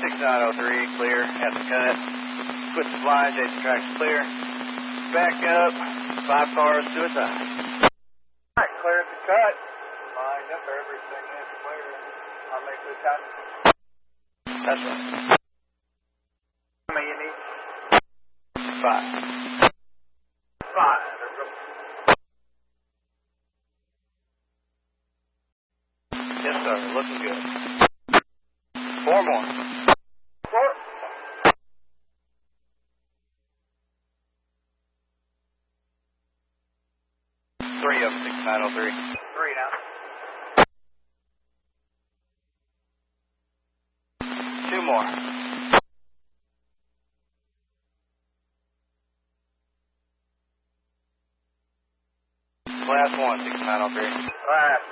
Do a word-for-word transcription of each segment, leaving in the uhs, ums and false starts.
six nine oh three, clear at the cut. Quit the fly, Jason tracks clear. Back up, five cars to a side. Alright, clear at the cut. Lined up, everything is clear. I'll make this happen. That's right. How many you need? Five. Five. There we go. Yes, sir. Looking good. Four more. Four. Three up, six nine oh three. Three now. Two more. Last one, six nine oh three. Alright.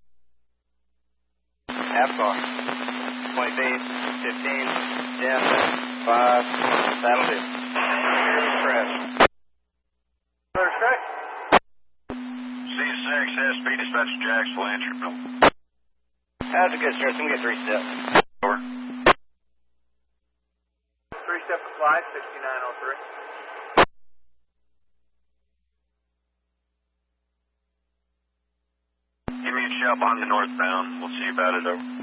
Half car. twenty feet, fifteen, ten, five, that'll do. Crash. Clear straight. C six, S P, dispatch Jacks, Blanchardville. How's it good, sir? Can we get three steps? Over. Three step applied, sixty-nine oh three. Give me a shout on the northbound. We'll see about it over.